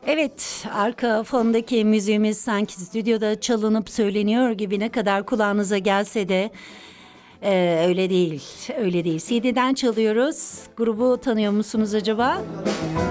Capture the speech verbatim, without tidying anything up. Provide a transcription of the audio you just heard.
Evet, arka fondaki müziğimiz sanki stüdyoda çalınıp söyleniyor gibi, ne kadar kulağınıza gelse de e, öyle değil, öyle değil. C D'den çalıyoruz. Grubu tanıyor musunuz acaba?